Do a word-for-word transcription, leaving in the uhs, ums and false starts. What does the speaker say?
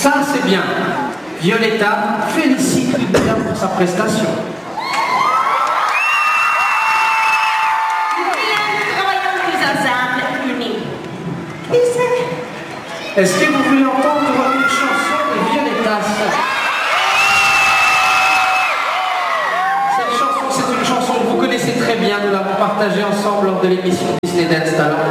Ça, c'est bien. Violetta félicite Hubert pour sa prestation. Est-ce que vous voulez entendre une chanson de Violetta? Cette chanson, c'est une chanson que vous connaissez très bien. Nous l'avons partagée ensemble lors de l'émission Disney Dance Talent.